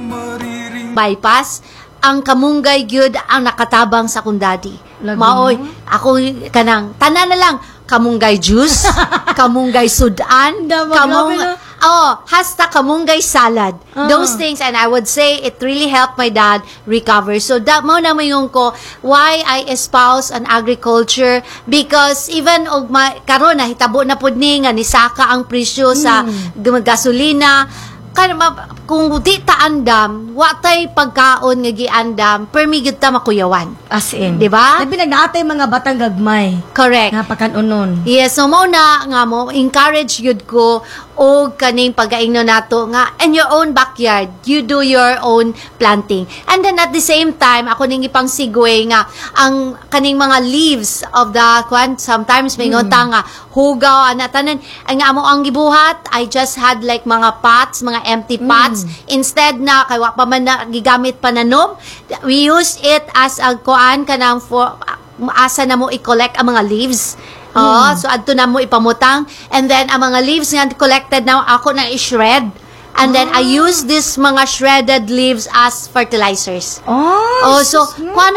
bypass, ang kamunggay gyud ang nakatabang sa akong daddy. Lagi Maoy, mo? ako kanang tanan na lang kamunggay juice, kamunggay sudan, Grabe na. hasta kamunggay salad. Those things, and I would say it really helped my dad recover. So that mo na mayong ko why I espouse an agriculture, because even og karon na hitabo na pud ni nga nisaka ang presyo sa gasolina. Kung di ta andam, watay pagkaon nga giandam, permi gyud ta makuyawan. As in. Diba? Labi nagnaatay mga batang gagmay. Correct. Nga pakanunon. Yes, so mo na nga mo encourage yun ko og kaning pagaingno nato nga in your own backyard you do your own planting, and then at the same time ako ning ipang segue nga ang kaning mga leaves of the sometimes may ngota nga hugaw ana tanan ang amo ang gibuhat. I just had like mga pots, mga empty pots, instead na kay wa pa man na gigamit pananom, we use it as a kuan kanang for asa na mo i-collect ang mga leaves. So adto na mo ipamutang, and then ang mga leaves nga collected now ako na i-shred, and then I use this mga shredded leaves as fertilizers. Oh, So sus, kuha